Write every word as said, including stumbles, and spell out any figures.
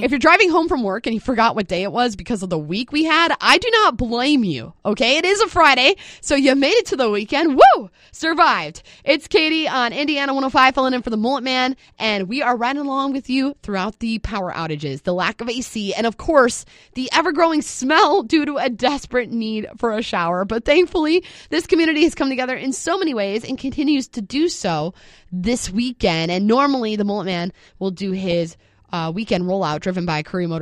If you're driving home from work and you forgot what day it was because of the week we had, I do not blame you, okay? It is a Friday, so you made it to the weekend. Woo! Survived. It's Katie on Indiana one oh five, filling in for the Mullet Man, and we are riding along with you throughout the power outages, the lack of A C, and of course, the ever-growing smell due to a desperate need for a shower. But thankfully, this community has come together in so many ways and continues to do so this weekend. And normally, the Mullet Man will do his uh, weekend rollout driven by Curry Motor